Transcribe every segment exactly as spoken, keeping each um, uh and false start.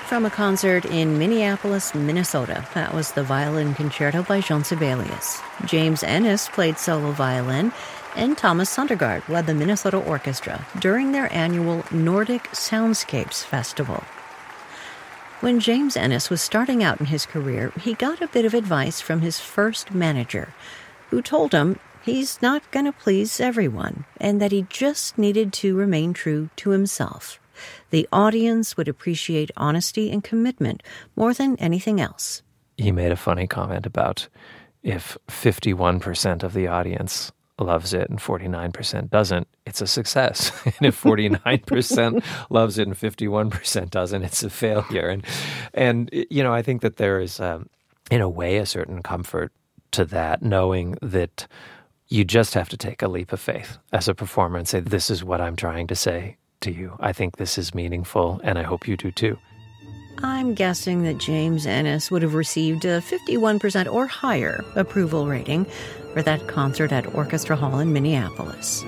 From a concert in Minneapolis, Minnesota, that was the Violin Concerto by Jean Sibelius. James Ennis played solo violin, and Thomas Sondergaard led the Minnesota Orchestra during their annual Nordic Soundscapes Festival. When James Ennis was starting out in his career, he got a bit of advice from his first manager, who told him he's not going to please everyone, and that he just needed to remain true to himself. The audience would appreciate honesty and commitment more than anything else. He made a funny comment about if fifty-one percent of the audience loves it and forty-nine percent doesn't, it's a success. And if forty-nine percent loves it and fifty-one percent doesn't, it's a failure. And, and you know, I think that there is, um, in a way, a certain comfort to that, knowing that you just have to take a leap of faith as a performer and say, this is what I'm trying to say to you. I think this is meaningful, and I hope you do too. I'm guessing that James Ennis would have received a fifty-one percent or higher approval rating for that concert at Orchestra Hall in Minneapolis.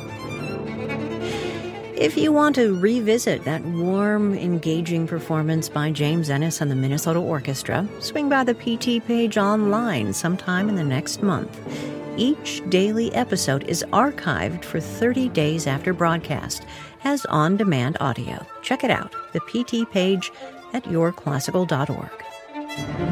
If you want to revisit that warm, engaging performance by James Ennis and the Minnesota Orchestra, swing by the P T page online sometime in the next month. Each daily episode is archived for thirty days after broadcast as on-demand audio. Check it out, the P T page at your classical dot org.